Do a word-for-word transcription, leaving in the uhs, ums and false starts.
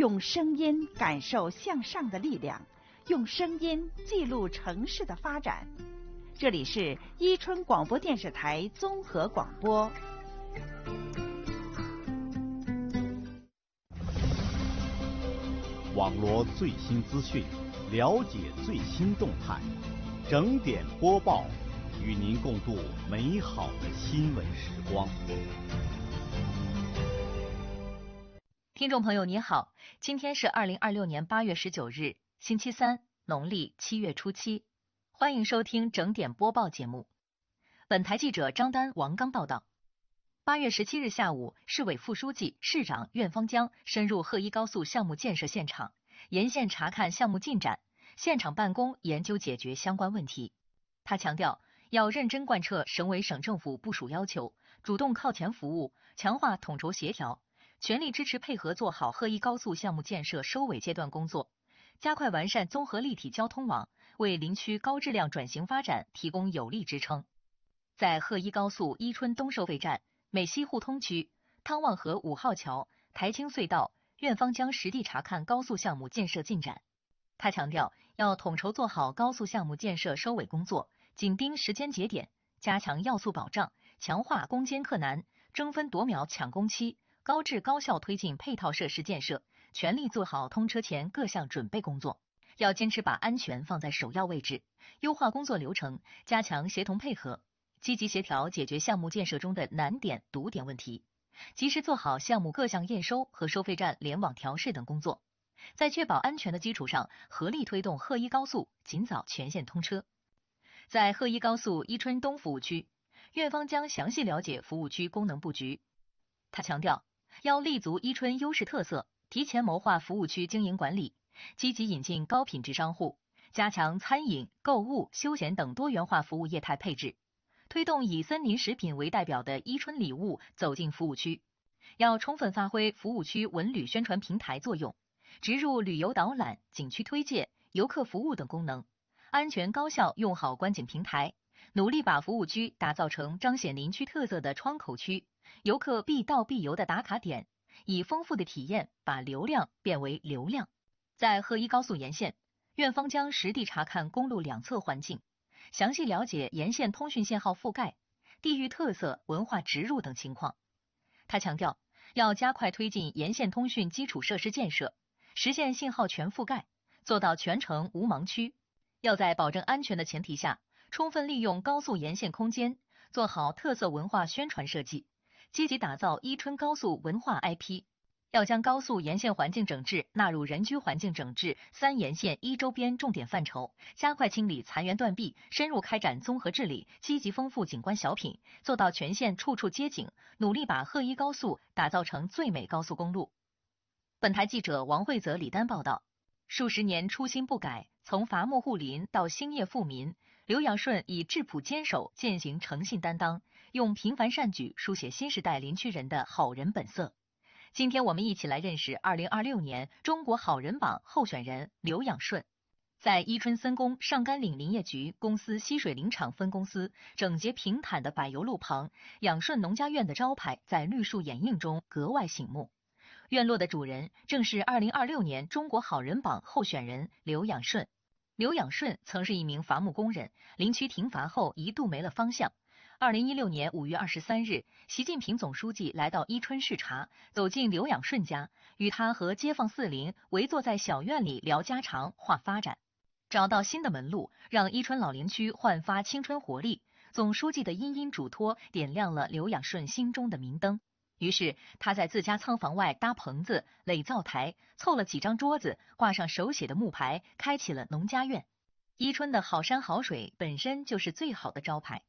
用声音感受向上的力量，用声音记录城市的发展。这里是伊春广播电视台综合广播。 网罗最新资讯，了解最新动态，整点播报，与您共度美好的新闻时光。 听众朋友你好，今天是二零二六年八月十九日，星期三，农历七月初七，欢迎收听整点播报节目。本台记者张丹、王刚报道。八月十七日下午，市委副书记、市长苑方江深入贺一高速项目建设现场，沿线查看项目进展，现场办公研究解决相关问题。他强调，要认真贯彻省委省政府部署要求，主动靠前服务，强化统筹协调，全力支持配合做好贺一高速项目建设收尾阶段工作，加快完善综合立体交通网，为林区高质量转型发展提供有力支撑。在贺一高速伊春东收费站、美西互通区、汤旺河五号桥、台青隧道，苑方江实地查看高速项目建设进展。他强调，要统筹做好高速项目建设收尾工作，紧盯时间节点，加强要素保障，强化攻坚克难，争分夺秒抢工期，高质高效推进配套设施建设，全力做好通车前各项准备工作。要坚持把安全放在首要位置，优化工作流程，加强协同配合，积极协调解决项目建设中的难点、堵点问题，及时做好项目各项验收和收费站联网调试等工作，在确保安全的基础上，合力推动贺一高速尽早全线通车。在贺一高速伊春东服务区，苑方江详细了解服务区功能布局。他强调，要立足伊春优势特色，提前谋划服务区经营管理，积极引进高品质商户，加强餐饮、购物、休闲等多元化服务业态配置，推动以森林食品为代表的伊春礼物走进服务区。要充分发挥服务区文旅宣传平台作用，植入旅游导览、景区推介、游客服务等功能，安全高效用好观景平台，努力把服务区打造成彰显林区特色的窗口区，游客必到必游的打卡点，以丰富的体验把流量变为流量。在贺一高速沿线，苑方江实地查看公路两侧环境，详细了解沿线通讯线号覆盖、地域特色、文化植入等情况。他强调，要加快推进沿线通讯基础设施建设，实现信号全覆盖，做到全程无盲区。要在保证安全的前提下，充分利用高速沿线空间，做好特色文化宣传设计，积极打造伊春高速文化 I P。要将高速沿线环境整治纳入人居环境整治三沿线一周边重点范畴，加快清理残垣断壁，深入开展综合治理，积极丰富景观小品，做到全线处处接景，努力把贺一高速打造成最美高速公路。本台记者王慧泽、李丹报道。数十年初心不改，从伐木护林到兴业富民，刘养顺以质朴坚守践行诚信担当，用平凡善举书写新时代林区人的好人本色。今天我们一起来认识二零二六年中国好人榜候选人刘养顺。在伊春森工上甘岭林业局公司溪水林场分公司整洁平坦的柏油路旁，养顺农家院的招牌在绿树掩映中格外醒目。院落的主人正是二零二六年中国好人榜候选人刘养顺。刘养顺曾是一名伐木工人，林区停伐后一度没了方向。二零一六年五月二十三日，习近平总书记来到伊春视察，走进刘养顺家，与他和街坊四邻围坐在小院里聊家常、话发展，找到新的门路，让伊春老林区焕发青春活力。总书记的殷殷嘱托点亮了刘养顺心中的明灯。于是他在自家仓房外搭棚子、垒灶台，凑了几张桌子，挂上手写的木牌，开启了农家院。伊春的好山好水本身就是最好的招牌，